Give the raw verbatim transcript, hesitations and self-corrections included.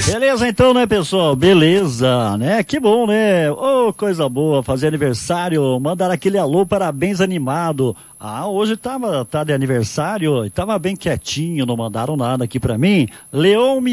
Beleza então, né, pessoal? Beleza, né? Que bom, né? Ô, oh, coisa boa, fazer aniversário, mandar aquele alô, parabéns animado. Ah, hoje tava, tá de aniversário, tava bem quietinho, não mandaram nada aqui pra mim. Leon